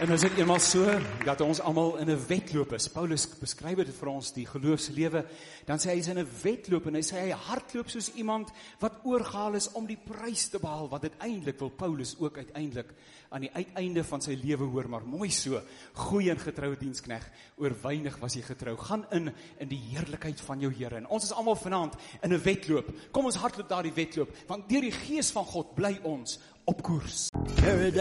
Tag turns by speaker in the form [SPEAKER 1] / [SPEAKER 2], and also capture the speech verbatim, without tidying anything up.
[SPEAKER 1] En is dit eenmaal so, dat ons allemaal in 'n wedloop is. Paulus beskryf dit vir ons, die geloofslewe, dan sê hy is in 'n wedloop, en hy sê hy hardloop soos iemand wat oorgehaal is om die prys te behaal, wat uiteindelik wil Paulus ook uiteindelik aan die uiteinde van sy lewe hoor, maar mooi so, goeie en getroue dienskneg, oor weinig was jy getrou, gaan in, in die heerlikheid van jou Here, en ons is allemaal vanaand in 'n wedloop, kom ons hardloop daar die wedloop, want deur die Gees van God bly ons op koers.